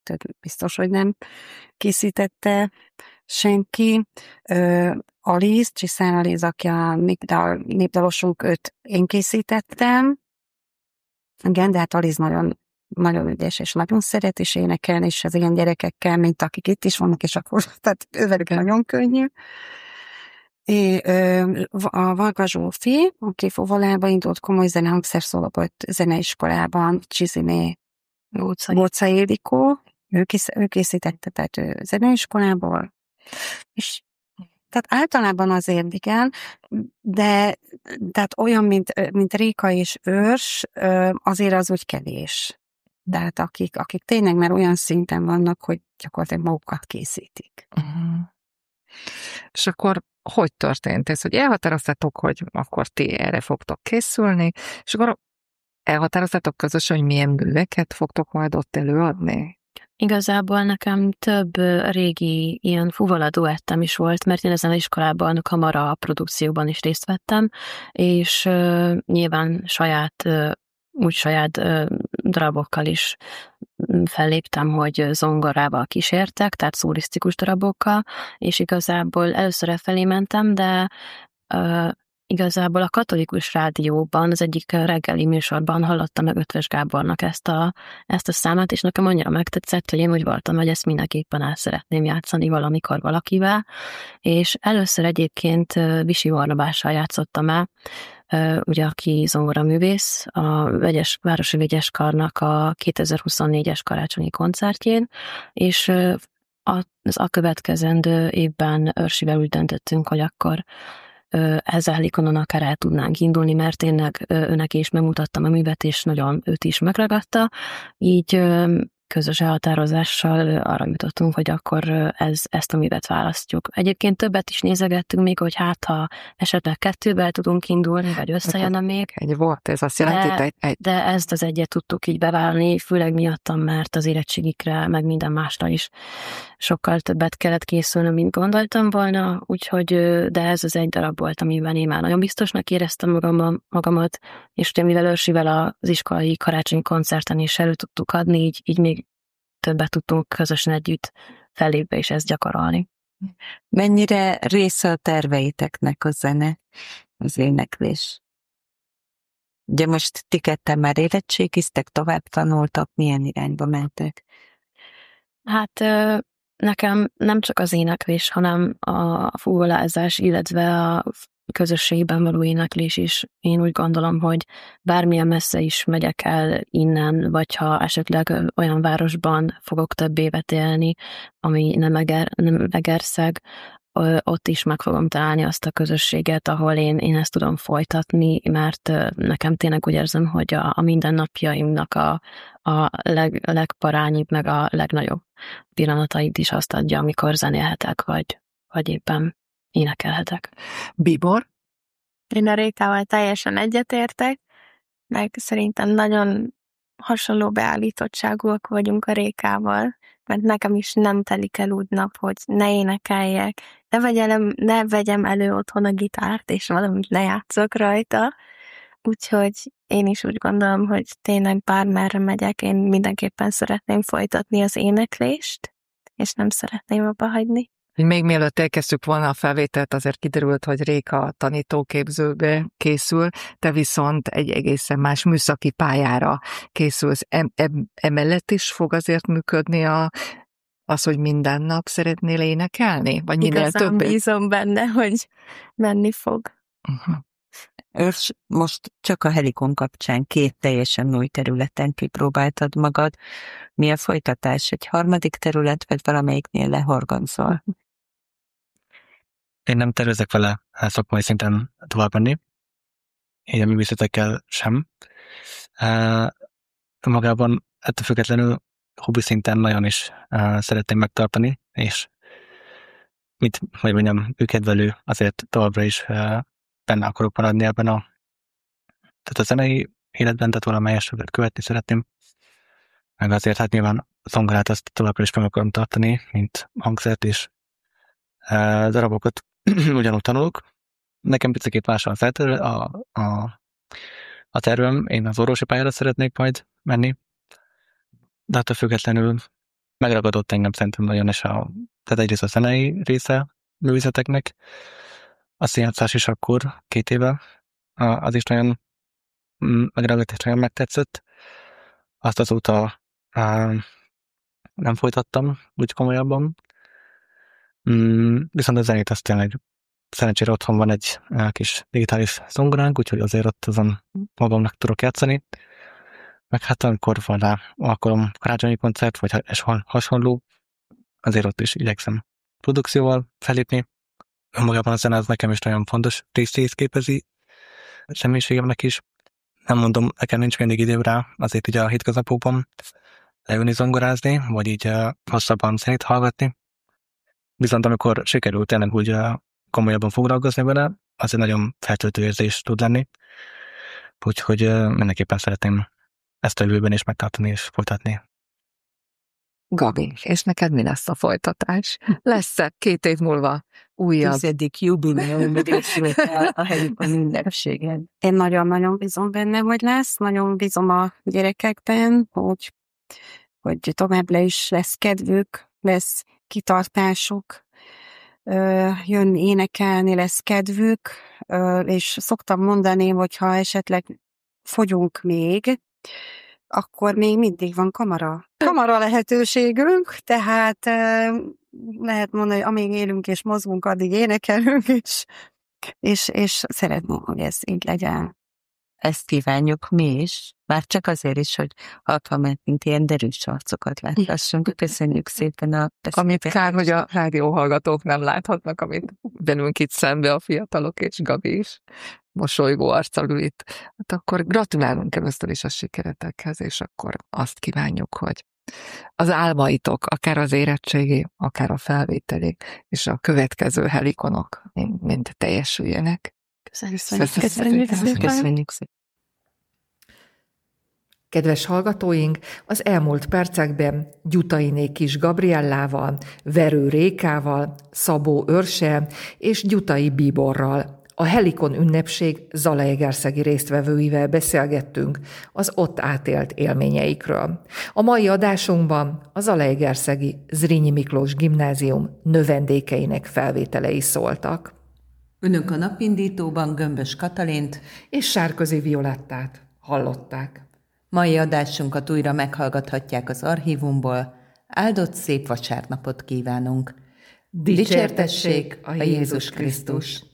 biztos, hogy nem készítette senki. Alice, Csiszán Alice, aki a népdalosunk, őt én készítettem. Igen, de hát Alice nagyon, nagyon ügyes, és nagyon szeret is énekelni, és az ilyen gyerekekkel, mint akik itt is vannak, és akkor tehát ővelük nagyon könnyű. A Varga Zsófi, aki Fovolába indult komoly zenehangszer volt zeneiskolában, Csiziné Góca Ildikó, ő készítette, tehát ő zeneiskolából, és tehát általában azért igen, de tehát olyan, mint Réka és Őrs, azért az úgy kevés. Tehát akik tényleg már olyan szinten vannak, hogy gyakorlatilag magukat készítik. Uh-huh. És akkor hogy történt ez, hogy elhatároztatok, hogy akkor ti erre fogtok készülni, és akkor elhatároztatok közösen, hogy milyen műveket fogtok majd ott előadni? Igazából nekem több régi ilyen fuvola duettem is volt, mert én ezen az iskolában kamara produkcióban is részt vettem, és nyilván saját darabokkal is felléptem, hogy zongorával kísértek, tehát szólisztikus darabokkal, és igazából először felé mentem, de igazából a katolikus rádióban, az egyik reggeli műsorban hallottam meg Ötvös Gábornak ezt a számát, és nekem annyira megtetszett, hogy én úgy voltam, hogy ezt mindenképpen el szeretném játszani valamikor valakivel, és először egyébként Visi Barnabással játszottam el, ugye aki zongoraművész, a Városi Vegyeskarnak a 2024-es karácsonyi koncertjén, és az a következendő évben Örsivel úgy döntöttünk, hogy akkor ezzel Helikonon akár el tudnánk indulni, mert tényleg őnek is megmutattam a művet, és nagyon őt is megragadta. Így közös elhatározással arra jutottunk, hogy akkor ezt a művet választjuk. Egyébként többet is nézegettünk még, hogy hát ha esetleg kettővel tudunk indulni, vagy összejönne még. Egy volt, ez azt jelenti, de ezt az egyet tudtuk így beválni, főleg miattam, mert az érettségikre, meg minden másra is sokkal többet kellett készülnöm, mint gondoltam volna, úgyhogy, de ez az egy darab volt, amiben én már nagyon biztosnak éreztem magamat, és ugye mivel Örsivel az iskolai karácsonyi koncerten is elő tudtuk adni, így még többet tudtunk közösen együtt fellépve is ezt gyakorolni. Mennyire része a terveiteknek a zene, az éneklés? Ugye most ti ketten már érettségiztek, tovább tanultak, milyen irányba mentek? Hát nekem nem csak az éneklés, hanem a fuvolázás, illetve a közösségben való éneklés is. Én úgy gondolom, hogy bármilyen messze is megyek el innen, vagy ha esetleg olyan városban fogok több évet élni, ami nem Egerszeg, ott is meg fogom találni azt a közösséget, ahol én ezt tudom folytatni, mert nekem tényleg úgy érzem, hogy a mindennapjaimnak a legparányibb, meg a legnagyobb pillanatait is azt adja, amikor zenélhetek, vagy éppen énekelhetek. Bíbor? Én a Rékával teljesen egyetértek, meg szerintem nagyon hasonló beállítottságúak vagyunk a Rékával, mert nekem is nem telik el úgy nap, hogy ne énekeljek, ne vegyem elő otthon a gitárt, és valamit lejátszok rajta. Úgyhogy én is úgy gondolom, hogy tényleg bármerre megyek, én mindenképpen szeretném folytatni az éneklést, és nem szeretném abba hagyni. Még mielőtt elkezdtük volna a felvételt, azért kiderült, hogy Réka tanítóképzőbe készül, te viszont egy egészen más műszaki pályára készülsz. Emellett is fog azért működni az, hogy minden nap szeretnél énekelni? Vagy minél többet? Igazán bízom benne, hogy menni fog. Uh-huh. Őrs, most csak a Helikon kapcsán 2 teljesen új területen kipróbáltad magad. Mi a folytatás? Egy harmadik terület, vagy valamelyiknél lehorgonzol? Én nem tervezek vele szakmai szinten tovább menni, így a művészetekkel sem. Magában ettől függetlenül hobbi szinten nagyon is szeretném megtartani, és hogy mondjam, őkedvelő azért továbbra is benne akarok maradni ebben tehát a zenei életben, tehát valamelyest követni szeretném. Meg azért hát nyilván a zongorát azt továbbra is meg akarom tartani, mint hangszert, és darabokat ugyanúgy tanulok. Nekem picit más a tervem, én az orvosi pályára szeretnék majd menni, de attól függetlenül megragadott engem szerintem nagyon, és tehát egyrészt a zenei része művészeteknek, a színjátszás is akkor 2 éve, az is nagyon megragadott és nagyon megtetszett. Azt azóta nem folytattam úgy komolyabban. Viszont a zenét azt tényleg szerencsére otthon van egy kis digitális zongoránk, úgyhogy azért ott azon magamnak tudok játszani. Meg hát amikor van rá alkalom karácsonyi koncert, vagy hasonló, azért ott is igyekszem produkcióval felépni. Magában a zene az nekem is nagyon fontos részét képezi személyiségemnek is. Nem mondom, nekem nincs mindig időm rá, azért így a hétköznapokban leülni zongorázni, vagy így hosszabban zenét hallgatni. Viszont amikor sikerült tényleg úgy komolyabban foglalkozni vele, az egy nagyon feltöltő érzés tud lenni. Úgyhogy mindenképpen szeretném ezt a jövőben is megtartani és folytatni. Gabi, és neked mi lesz a folytatás? Lesz-e 2 év múlva újabb? 10. jubileum a Helikon ünnepségen. Én nagyon-nagyon bízom benne, hogy lesz. Nagyon bízom a gyerekekben, hogy továbbra is lesz kedvük, lesz kitartásuk, jönni énekelni, lesz kedvük, és szoktam mondani, hogyha esetleg fogyunk még, akkor még mindig van kamara lehetőségünk, tehát lehet mondani, hogy amíg élünk és mozgunk, addig énekelünk, és szeretném, hogy ez így legyen. Ezt kívánjuk mi is, már csak azért is, hogy alkalmanként ilyen derűs arcokat láthassunk. Köszönjük szépen a Amit kár, hogy a rádióhallgatók nem láthatnak, amit velünk itt szembe a fiatalok és Gabi is mosolygó arccal ül itt. Hát akkor gratulálunk először is a sikeretekhez, és akkor azt kívánjuk, hogy az álmaitok, akár az érettségi, akár a felvételi, és a következő helikonok mind teljesüljenek. Köszönjük szépen. Kedves hallgatóink, az elmúlt percekben Gyutainé Kis Gabriellával, Verő Rékával, Szabó Őrssel és Gyutai Bíborral, a Helikon ünnepség zalaegerszegi résztvevőivel beszélgettünk az ott átélt élményeikről. A mai adásunkban a zalaegerszegi Zrínyi Miklós Gimnázium növendékeinek felvételei szóltak. Önök a napindítóban Gömbös Katalint és Sárközi Violettát hallották. Mai adásunkat újra meghallgathatják az archívumból. Áldott szép vasárnapot kívánunk! Dicsértessék a Jézus Krisztus!